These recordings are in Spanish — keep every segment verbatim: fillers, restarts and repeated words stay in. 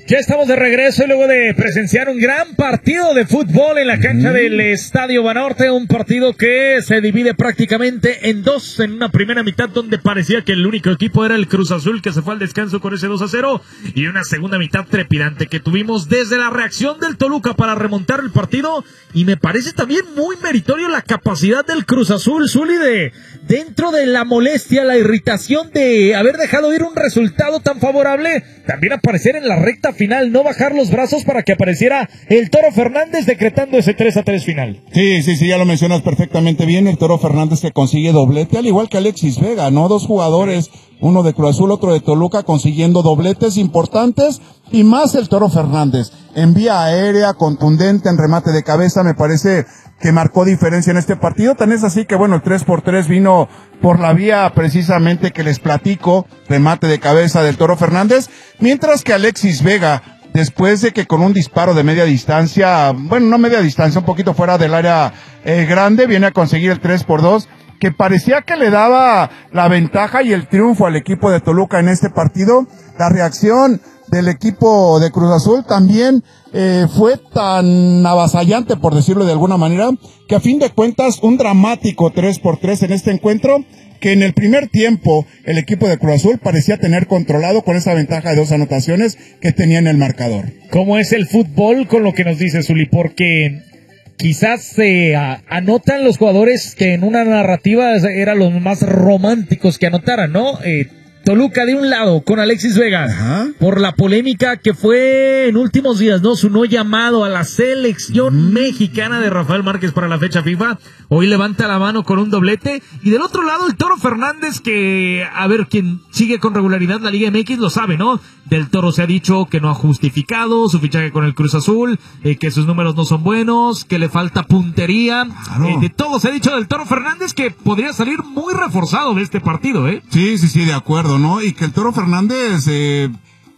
Ya estamos de regreso y luego de presenciar un gran partido de fútbol en la cancha mm. del Estadio Banorte, un partido que se divide prácticamente en dos, en una primera mitad donde parecía que el único equipo era el Cruz Azul, que se fue al descanso con ese dos a cero, y una segunda mitad trepidante que tuvimos desde la reacción del Toluca para remontar el partido, y me parece también muy meritorio la capacidad del Cruz Azul, Zuli, de dentro de la molestia, la irritación de haber dejado ir un resultado tan favorable, también aparecer en la recta final, no bajar los brazos para que apareciera el Toro Fernández decretando ese tres a tres final. Sí, sí, sí, ya lo mencionas perfectamente bien, el Toro Fernández que consigue doblete, al igual que Alexis Vega, ¿no? Dos jugadores, uno de Cruz Azul, otro de Toluca, consiguiendo dobletes importantes, y más el Toro Fernández, en vía aérea, contundente, en remate de cabeza, me parece que marcó diferencia en este partido. Tan es así que, bueno, el tres por tres vino por la vía precisamente que les platico, remate de cabeza del Toro Fernández, mientras que Alexis Vega, después de que con un disparo de media distancia, bueno, no media distancia, un poquito fuera del área eh, grande, viene a conseguir el tres por dos, que parecía que le daba la ventaja y el triunfo al equipo de Toluca en este partido. La reacción del equipo de Cruz Azul también eh, fue tan avasallante, por decirlo de alguna manera, que a fin de cuentas un dramático tres por tres en este encuentro, que en el primer tiempo el equipo de Cruz Azul parecía tener controlado con esa ventaja de dos anotaciones que tenía en el marcador. ¿Cómo es el fútbol con lo que nos dice Zuli? Porque quizás se eh, anotan los jugadores que en una narrativa eran los más románticos que anotaran, ¿no? Eh, Toluca de un lado con Alexis Vega. Ajá. Por la polémica que fue en últimos días, ¿no? Su no llamado a la selección mm. mexicana de Rafael Márquez para la fecha FIFA. Hoy levanta la mano con un doblete. Y del otro lado el Toro Fernández, que, a ver, quien sigue con regularidad la Liga M X lo sabe, ¿no? Del Toro se ha dicho que no ha justificado su fichaje con el Cruz Azul, eh, que sus números no son buenos, que le falta puntería. Claro. Eh, de todo se ha dicho del Toro Fernández, que podría salir muy reforzado de este partido, ¿eh? Sí, sí, sí, de acuerdo, ¿no? Y que el Toro Fernández eh,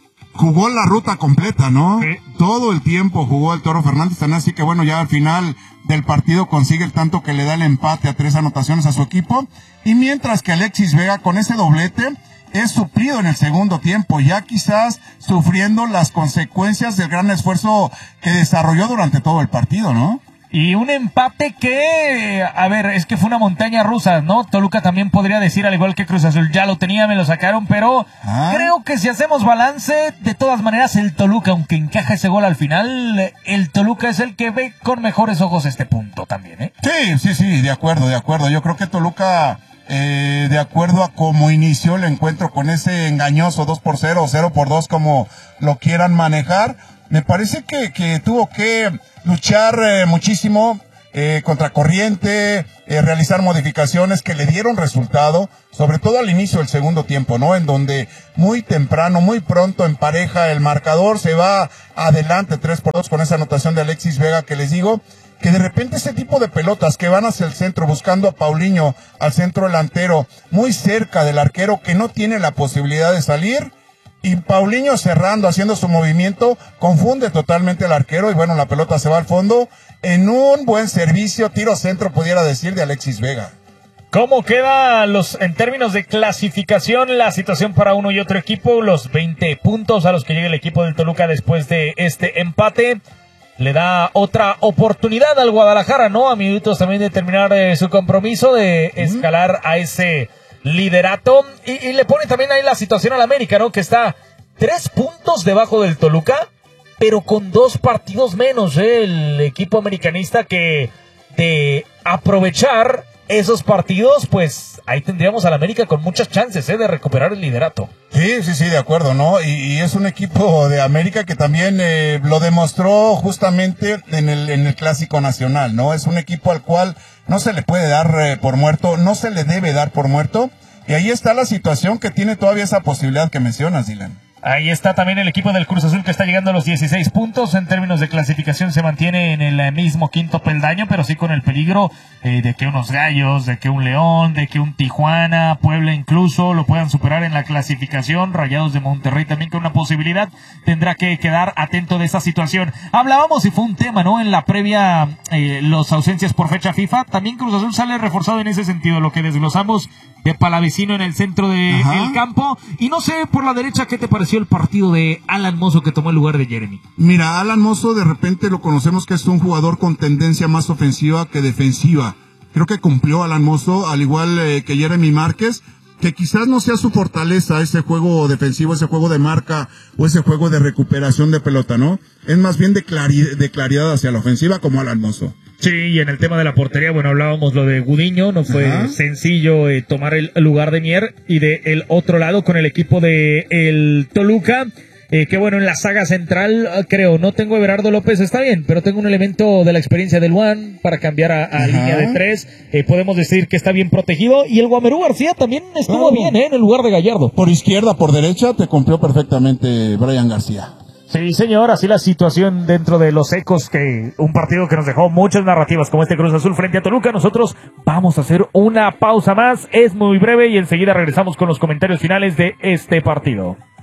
jugó la ruta completa, ¿no? Sí. Todo el tiempo jugó el Toro Fernández, tan así que bueno, ya al final del partido consigue el tanto que le da el empate a tres anotaciones a su equipo. Y mientras que Alexis Vega con ese doblete es suplido en el segundo tiempo, ya quizás sufriendo las consecuencias del gran esfuerzo que desarrolló durante todo el partido, ¿no? Y un empate que, a ver, es que fue una montaña rusa, ¿no? Toluca también podría decir, al igual que Cruz Azul, ya lo tenía, me lo sacaron, pero ah. creo que si hacemos balance, de todas maneras el Toluca, aunque encaja ese gol al final, el Toluca es el que ve con mejores ojos este punto también, ¿eh? Sí, sí, sí, de acuerdo, de acuerdo. Yo creo que Toluca, eh, de acuerdo a cómo inició el encuentro con ese engañoso dos por cero o cero por dos, como lo quieran manejar, me parece que, que tuvo que luchar eh, muchísimo eh, contra corriente, eh, realizar modificaciones que le dieron resultado, sobre todo al inicio del segundo tiempo, ¿no? En donde muy temprano, muy pronto empareja el marcador, se va adelante tres por dos con esa anotación de Alexis Vega que les digo, que de repente ese tipo de pelotas que van hacia el centro buscando a Paulinho al centro delantero, muy cerca del arquero que no tiene la posibilidad de salir, y Paulinho cerrando, haciendo su movimiento, confunde totalmente al arquero y bueno, la pelota se va al fondo en un buen servicio, tiro centro pudiera decir, de Alexis Vega. ¿Cómo queda los en términos de clasificación la situación para uno y otro equipo? Los veinte puntos a los que llega el equipo del Toluca después de este empate le da otra oportunidad al Guadalajara, ¿no? A minutos también de terminar eh, su compromiso de escalar a ese liderato, y, y le pone también ahí la situación al América, ¿no? Que está tres puntos debajo del Toluca, pero con dos partidos menos, ¿eh? El equipo americanista, que de aprovechar esos partidos, pues ahí tendríamos al América con muchas chances, ¿eh? De recuperar el liderato. Sí, sí, sí, de acuerdo, ¿no? Y, y es un equipo de América que también eh, lo demostró justamente en el, en el Clásico Nacional, ¿no? Es un equipo al cual no se le puede dar eh, por muerto, no se le debe dar por muerto, y ahí está la situación que tiene todavía esa posibilidad que mencionas, Dylan. Ahí está también el equipo del Cruz Azul, que está llegando a los dieciséis puntos. En términos de clasificación se mantiene en el mismo quinto peldaño, pero sí con el peligro eh, de que unos Gallos, de que un León, de que un Tijuana, Puebla incluso, lo puedan superar en la clasificación. Rayados de Monterrey también con una posibilidad. Tendrá que quedar atento de esa situación. Hablábamos, y fue un tema, ¿no? En la previa, eh, las ausencias por fecha FIFA. También Cruz Azul sale reforzado en ese sentido, lo que desglosamos de Palavecino en el centro del campo. Y no sé, por la derecha, ¿qué te pareció pareció el partido de Alan Mozo que tomó el lugar de Jeremy? Mira, Alan Mozo de repente lo conocemos que es un jugador con tendencia más ofensiva que defensiva. Creo que cumplió Alan Mozo, al igual eh, que Jeremy Márquez, que quizás no sea su fortaleza ese juego defensivo, ese juego de marca o ese juego de recuperación de pelota, ¿no? Es más bien de, clari- de claridad hacia la ofensiva como Alan Mozo. Sí, y en el tema de la portería, bueno, hablábamos lo de Gudiño, no fue Ajá. sencillo eh, tomar el lugar de Mier, y de el otro lado con el equipo de el Toluca, eh, que bueno, en la saga central, creo, no tengo a Everardo López, está bien, pero tengo un elemento de la experiencia del Juan para cambiar a, a línea de tres, eh, podemos decir que está bien protegido, y el Guamerú García también estuvo oh. bien, eh, en el lugar de Gallardo. Por izquierda, por derecha, te cumplió perfectamente Brian García. Sí, señor, así la situación dentro de los Ecos, que un partido que nos dejó muchas narrativas como este Cruz Azul frente a Toluca. Nosotros vamos a hacer una pausa más, es muy breve y enseguida regresamos con los comentarios finales de este partido.